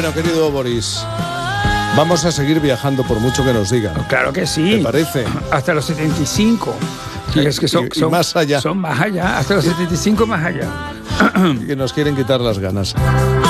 Bueno, querido Boris, vamos a seguir viajando por mucho que nos digan. Claro que sí. ¿Te parece? Hasta los 75. Es que son más allá. Son más allá, hasta los 75 más allá. Que nos quieren quitar las ganas.